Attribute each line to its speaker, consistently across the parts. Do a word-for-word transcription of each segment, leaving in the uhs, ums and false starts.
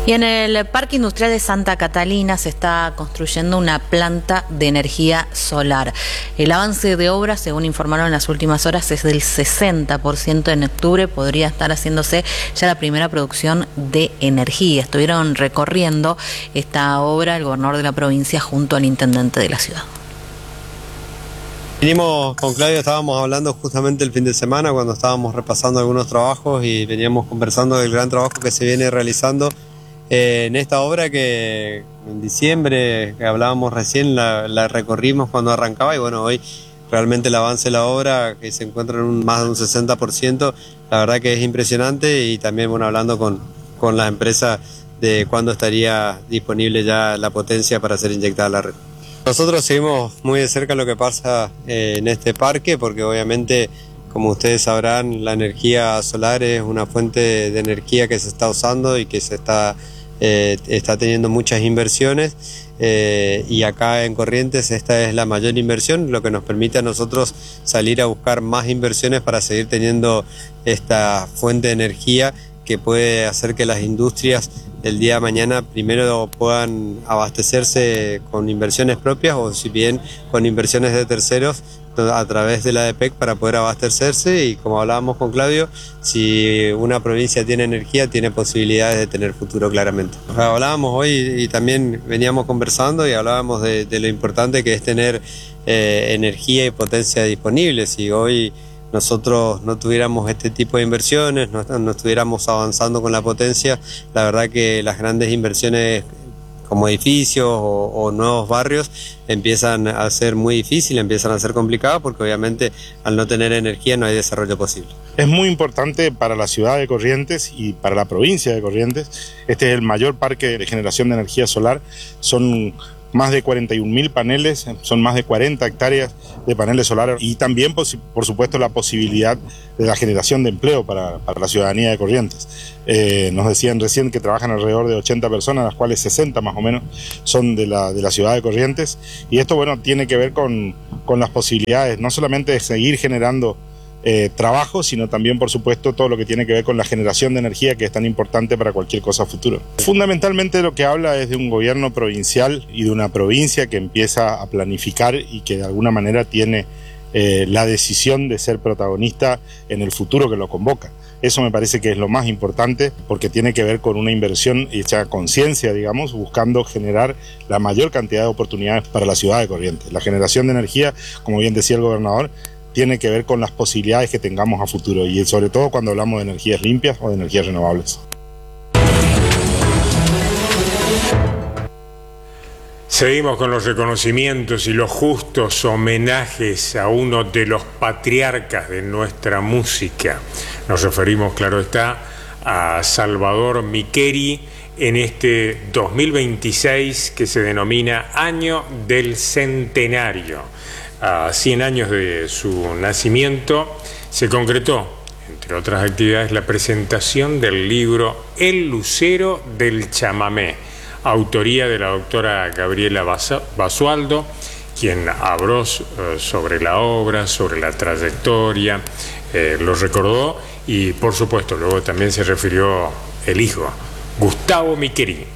Speaker 1: Y en el Parque Industrial de Santa Catalina se está construyendo una planta de energía solar. El avance de obras, según informaron en las últimas horas, es del sesenta por ciento. En octubre podría estar haciéndose ya la primera producción de energía. Estuvieron recorriendo esta obra el gobernador de la provincia junto al intendente de la ciudad.
Speaker 2: Vinimos con Claudio, estábamos hablando justamente el fin de semana cuando estábamos repasando algunos trabajos y veníamos conversando del gran trabajo que se viene realizando eh, en esta obra que en diciembre, que hablábamos recién, la, la recorrimos cuando arrancaba y bueno, hoy realmente el avance de la obra, que se encuentra en un, más de un sesenta por ciento, la verdad que es impresionante y también bueno, hablando con, con la empresa de cuándo estaría disponible ya la potencia para ser inyectada a la red. Nosotros seguimos muy de cerca lo que pasa eh, en este parque porque obviamente, como ustedes sabrán, la energía solar es una fuente de energía que se está usando y que se está, eh, está teniendo muchas inversiones eh, y acá en Corrientes esta es la mayor inversión, lo que nos permite a nosotros salir a buscar más inversiones para seguir teniendo esta fuente de energía que puede hacer que las industrias el día de mañana primero puedan abastecerse con inversiones propias o si bien con inversiones de terceros a través de la A D P E C para poder abastecerse y como hablábamos con Claudio, si una provincia tiene energía tiene posibilidades de tener futuro claramente. Hablábamos hoy y también veníamos conversando y hablábamos de, de lo importante que es tener eh, energía y potencia disponibles. Si hoy nosotros no tuviéramos este tipo de inversiones, no, no estuviéramos avanzando con la potencia, la verdad que las grandes inversiones como edificios o, o nuevos barrios empiezan a ser muy difíciles, empiezan a ser complicadas porque obviamente al no tener energía no hay desarrollo posible.
Speaker 3: Es muy importante para la ciudad de Corrientes y para la provincia de Corrientes. Este es el mayor parque de generación de energía solar. Son más de cuarenta y un mil paneles, son más de cuarenta hectáreas de paneles solares y también, por supuesto, la posibilidad de la generación de empleo para, para la ciudadanía de Corrientes. Eh, nos decían recién que trabajan alrededor de ochenta personas, las cuales sesenta más o menos son de la, de la ciudad de Corrientes y esto, bueno, tiene que ver con, con las posibilidades no solamente de seguir generando Eh, trabajo, sino también, por supuesto, todo lo que tiene que ver con la generación de energía que es tan importante para cualquier cosa futuro. Fundamentalmente lo que habla es de un gobierno provincial y de una provincia que empieza a planificar y que de alguna manera tiene eh, la decisión de ser protagonista en el futuro que lo convoca. Eso me parece que es lo más importante porque tiene que ver con una inversión hecha a conciencia, digamos, buscando generar la mayor cantidad de oportunidades para la ciudad de Corrientes. La generación de energía, como bien decía el gobernador, tiene que ver con las posibilidades que tengamos a futuro y sobre todo cuando hablamos de energías limpias o de energías renovables.
Speaker 4: Seguimos con los reconocimientos y los justos homenajes a uno de los patriarcas de nuestra música. Nos referimos, claro está, a Salvador Micheri en este dos mil veintiséis que se denomina Año del Centenario. A cien años de su nacimiento se concretó, entre otras actividades, la presentación del libro El Lucero del Chamamé, autoría de la doctora Gabriela Basualdo, quien habló sobre la obra, sobre la trayectoria, eh, lo recordó y por supuesto luego también se refirió el hijo, Gustavo Micheri.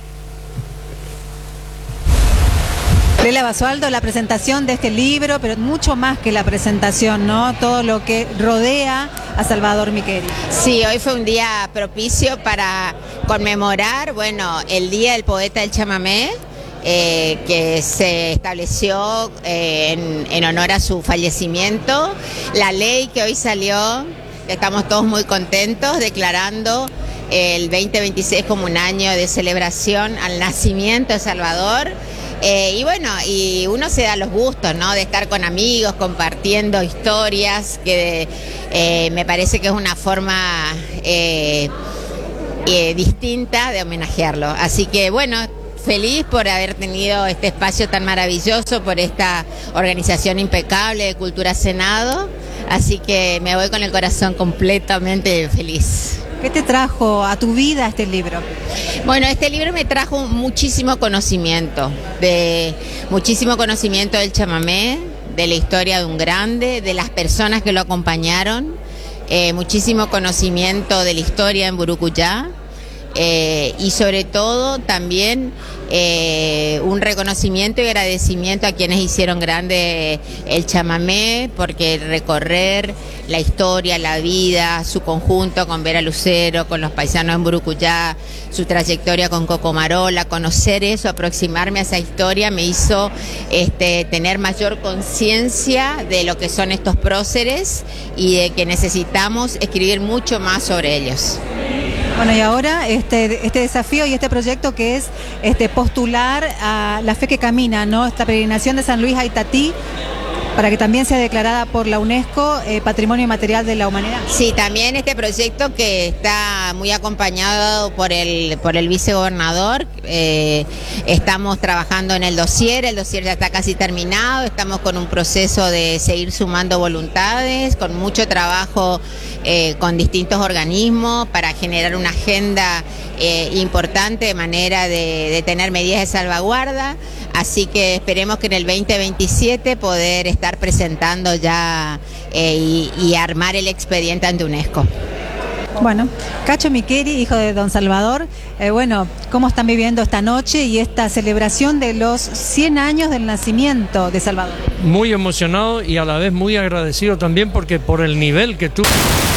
Speaker 5: Gabriela Basualdo, la presentación de este libro, pero mucho más que la presentación, ¿no? Todo lo que rodea a Salvador Micheri.
Speaker 6: Sí, hoy fue un día propicio para conmemorar, bueno, el Día del Poeta del Chamamé, eh, que se estableció eh, en, en honor a su fallecimiento. La ley que hoy salió, estamos todos muy contentos, declarando el veinte veintiséis como un año de celebración al nacimiento de Salvador. Eh, y bueno, y uno se da los gustos, ¿no? De estar con amigos, compartiendo historias, que eh, me parece que es una forma eh, eh, distinta de homenajearlo. Así que bueno, feliz por haber tenido este espacio tan maravilloso, por esta organización impecable de Cultura Senado. Así que me voy con el corazón completamente feliz.
Speaker 5: ¿Qué te trajo a tu vida este libro?
Speaker 6: Bueno, este libro me trajo muchísimo conocimiento, de muchísimo conocimiento del chamamé, de la historia de un grande, de las personas que lo acompañaron, eh, muchísimo conocimiento de la historia en Burucuyá, eh, y sobre todo también eh, un reconocimiento y agradecimiento a quienes hicieron grande el chamamé, porque recorrer la historia, la vida, su conjunto con Vera Lucero, con los paisanos en Burucuyá, su trayectoria con Coco Marola, conocer eso, aproximarme a esa historia me hizo este, tener mayor conciencia de lo que son estos próceres y de que necesitamos escribir mucho más sobre ellos.
Speaker 5: Bueno, y ahora este, este desafío y este proyecto que es este, postular a La Fe que Camina, ¿no? Esta peregrinación de San Luis a Itatí, para que también sea declarada por la UNESCO eh, Patrimonio Inmaterial de la Humanidad.
Speaker 6: Sí, también este proyecto que está muy acompañado por el, por el vicegobernador. Eh, estamos trabajando en el dossier, el dossier ya está casi terminado, estamos con un proceso de seguir sumando voluntades, con mucho trabajo eh, con distintos organismos para generar una agenda eh, importante de manera de, de tener medidas de salvaguarda. Así que esperemos que en el veinte veintisiete poder estar presentando ya eh, y, y armar el expediente ante UNESCO.
Speaker 5: Bueno, Cacho Miqueri, hijo de don Salvador, eh, bueno, ¿cómo están viviendo esta noche y esta celebración de los cien años del nacimiento de Salvador?
Speaker 7: Muy emocionado y a la vez muy agradecido también porque por el nivel que tuvo.